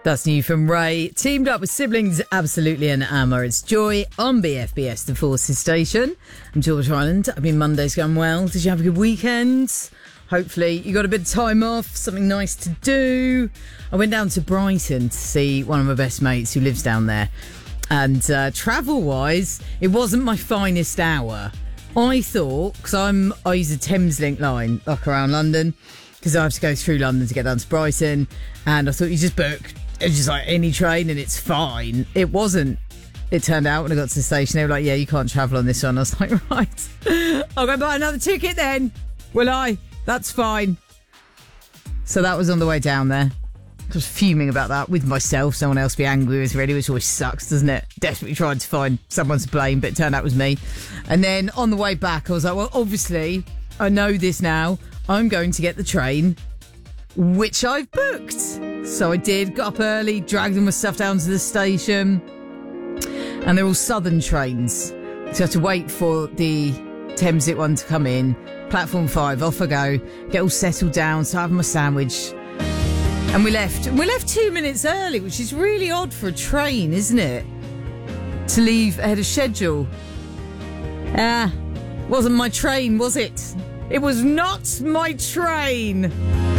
That's new from Ray. Teamed up with siblings Absolutely and Amma. It's Joy on BFBS, the Forces station. I'm George Ryland. I mean, Monday's going well. Did you have a good weekend? Hopefully you got a bit of time off, something nice to do. I went down to Brighton to see one of my best mates who lives down there. And travel-wise, it wasn't my finest hour. I thought, because I use a Thameslink line, like around London, because I have to go through London to get down to Brighton. And I thought you just book just like any train and it's fine. It wasn't. It turned out when I got to the station, they were like, yeah, you can't travel on this one. I was like, right, I'll go buy another ticket then. Will I? That's fine. So that was on the way down there. I was fuming about that with myself. Someone else be angry with really, which always sucks, doesn't it? Desperately trying to find someone to blame, but it turned out it was me. And then on the way back, I was like, well, obviously, I know this now. I'm going to get the train, which I've booked. So I did, got up early, dragged all my stuff down to the station. And they're all southern trains. So I have to wait for the Thameslink one to come in. Platform 5, off I go. Get all settled down, so I have my sandwich. And we left. And we left 2 minutes early, which is really odd for a train, isn't it? To leave ahead of schedule. Wasn't my train, was it? It was not my train.